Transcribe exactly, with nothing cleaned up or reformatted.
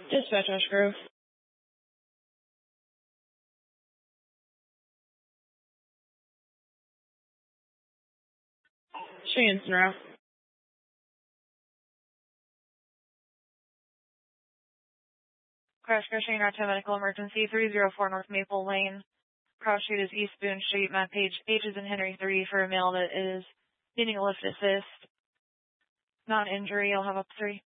Dispatch Ash Grove. Cheyenne's route. Crash Crash Cheyenne Route Medical Emergency, three oh four North Maple Lane. Cross Street is East Boone Street. Map page H is in Henry three for a male that is needing a lift assist. Non-injury, I'll have up three.